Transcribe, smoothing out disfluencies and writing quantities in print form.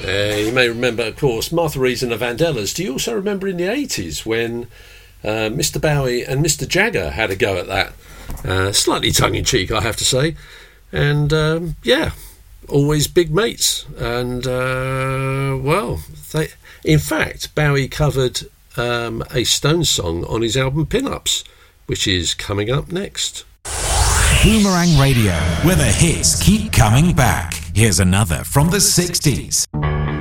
You may remember, of course, Martha Reeves and the Vandellas. Do you also remember in the 80s when Mr. Bowie and Mr. Jagger had a go at that? Slightly tongue-in-cheek, I have to say. And, always big mates. And, in fact, Bowie covered a Stones song on his album Pin-Ups, which is coming up next. Boomerang Radio, where the hits keep coming back. Here's another from the 60s.